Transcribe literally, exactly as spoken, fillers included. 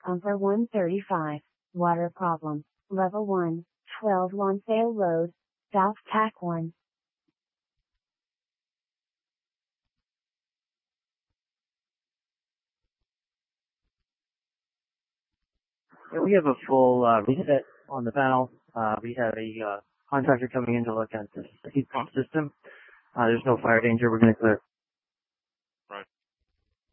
Pumper one thirty-five, water problem, level one, twelve Lonsdale Road, South Tack one. Yeah, we have a full uh, reset on the panel. Uh, we have a uh, contractor coming in to look at the heat pump system. Uh, there's no fire danger. We're going to clear